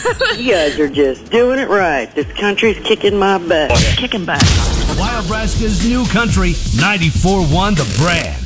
You guys are just doing it right. This country's kicking my butt. Kicking butt. Wildbraska's new country, 94.1 The Brand.